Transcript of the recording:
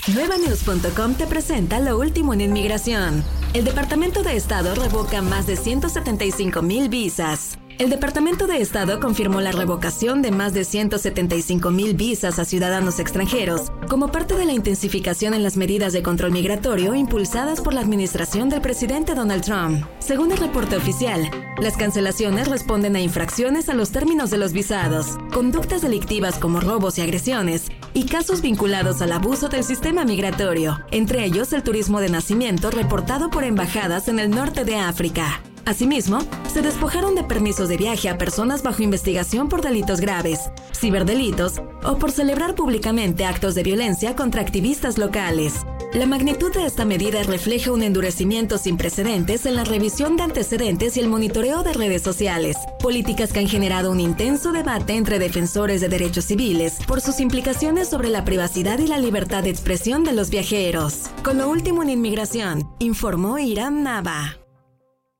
Nuevanews.com te presenta lo último en inmigración. El Departamento de Estado revoca más de 175,000 visas. El Departamento de Estado confirmó la revocación de más de 175,000 visas a ciudadanos extranjeros como parte de la intensificación en las medidas de control migratorio impulsadas por la administración del presidente Donald Trump. Según el reporte oficial, las cancelaciones responden a infracciones a los términos de los visados, conductas delictivas como robos y agresiones, y casos vinculados al abuso del sistema migratorio, entre ellos el turismo de nacimiento reportado por embajadas en el norte de África. Asimismo, se despojaron de permisos de viaje a personas bajo investigación por delitos graves, ciberdelitos o por celebrar públicamente actos de violencia contra activistas locales. La magnitud de esta medida refleja un endurecimiento sin precedentes en la revisión de antecedentes y el monitoreo de redes sociales, políticas que han generado un intenso debate entre defensores de derechos civiles por sus implicaciones sobre la privacidad y la libertad de expresión de los viajeros. Con lo último en inmigración, informó Iram Nava.